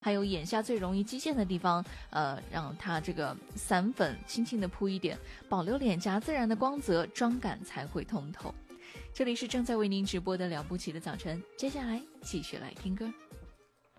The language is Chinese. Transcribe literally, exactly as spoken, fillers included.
还有眼下最容易积线的地方，呃，让它这个散粉轻轻的铺一点，保留脸颊自然的光泽，妆感才会通透。这里是正在为您直播的了不起的早晨，接下来继续来听歌。